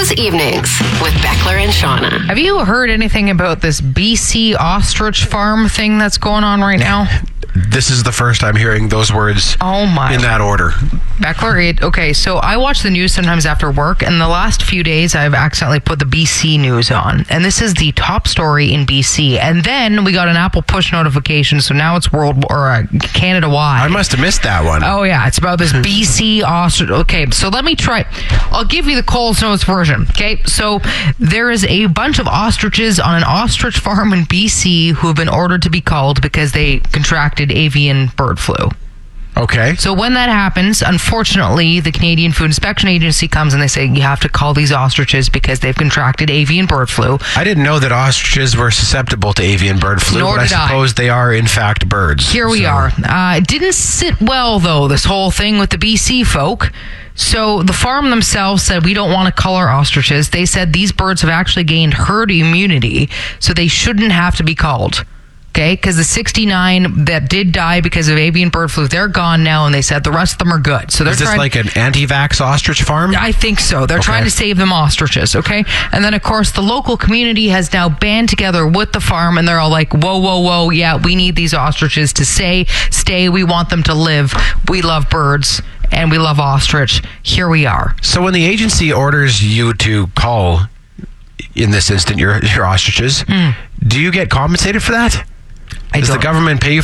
K's Evenings with Beckler and Shauna. Have you heard anything about this BC ostrich farm thing that's going on right now? This is the first I'm hearing those words in that order. Beckler, okay, so I watch the news sometimes after work, and the last few days I've accidentally put the BC news on. And this is the top story in BC. And then we got an Apple push notification, so now it's Canada-wide. I must have missed that one. Oh, yeah, it's about this BC ostrich. Okay, so let me try. I'll give you the Coles Notes version, okay? So there is a bunch of ostriches on an ostrich farm in BC who have been ordered to be culled because they contracted avian bird flu. Okay. So when that happens, unfortunately, the Canadian Food Inspection Agency comes and they say you have to cull these ostriches because they've contracted avian bird flu. I didn't know that ostriches were susceptible to avian bird flu, Nor but I did I. suppose they are, in fact, birds. Here we are. It didn't sit well, though, this whole thing with the BC folk. So the farm themselves said, we don't want to cull our ostriches. They said these birds have actually gained herd immunity, so they shouldn't have to be culled. Okay, because the 69 that did die because of avian bird flu, they're gone now, and they said the rest of them are good. So they're Is this like an anti-vax ostrich farm? I think so. They're trying to save them ostriches, okay? And then, of course, the local community has now band together with the farm, and they're all like, whoa, yeah, we need these ostriches to stay. We want them to live. We love birds, and we love ostrich. Here we are. So when the agency orders you to cull, in this instant, your ostriches, do you get compensated for that? Does the government pay you